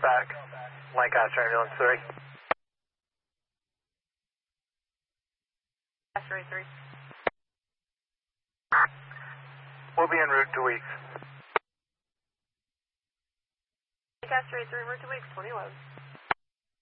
back. Lancaster Ambulance 3. Lancaster 3. We'll be en route 2 weeks. Lancaster 3, route 2 weeks, 2011.